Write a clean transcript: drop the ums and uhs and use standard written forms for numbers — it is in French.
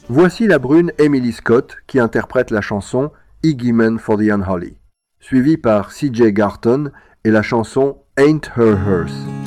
Voici la brune Emily Scott qui interprète la chanson Iggyman for the Unholy, suivie par C.J. Garton et la chanson Ain't Her Hearse.